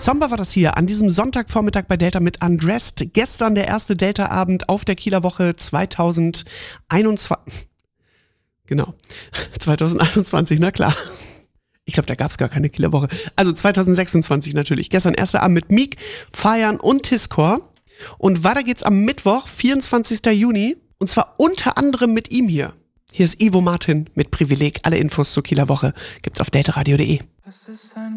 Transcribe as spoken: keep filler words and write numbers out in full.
Somber war das hier an diesem Sonntagvormittag bei Delta mit Undressed. Gestern der erste Delta-Abend auf der Kieler Woche zweitausendeinundzwanzig. Genau, zweitausendeinundzwanzig, na klar. Ich glaube, da gab es gar keine Kieler Woche. Also zweitausendsechsundzwanzig natürlich. Gestern erster Abend mit Meek, Feiern und Tiscore. Und weiter geht's am Mittwoch, vierundzwanzigsten Juni. Und zwar unter anderem mit ihm hier. Hier ist Ivo Martin mit Privileg. Alle Infos zur Kieler Woche gibt's auf deltaradio punkt de. Es ist ein